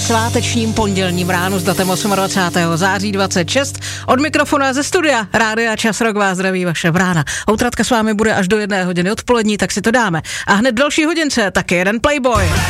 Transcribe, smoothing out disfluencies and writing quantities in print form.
svátečním pondělním ránu s datem 28. září 26. Od mikrofonu a ze studia Rádia Čas Rock vás zdraví vaše Vrána. Outratka s vámi bude až do 1 hodiny odpolední, tak si to dáme. A hned v další hodince taky jeden Playboy.